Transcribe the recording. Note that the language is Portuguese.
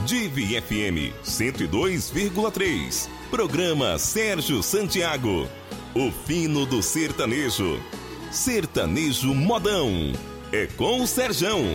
Divi FM 102,3. Programa Sérgio Santiago. O fino do sertanejo. Sertanejo modão. É com o Serjão.